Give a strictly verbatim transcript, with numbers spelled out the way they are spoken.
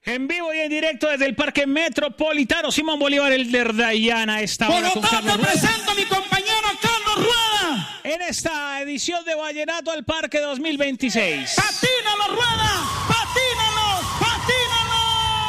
En vivo y en directo desde el Parque Metropolitano Simón Bolívar, el de Dayana. Esta Por lo tanto, presento a mi compañero Carlos Rueda. En esta edición de Vallenato al Parque dos mil veintiséis. Patina la Rueda.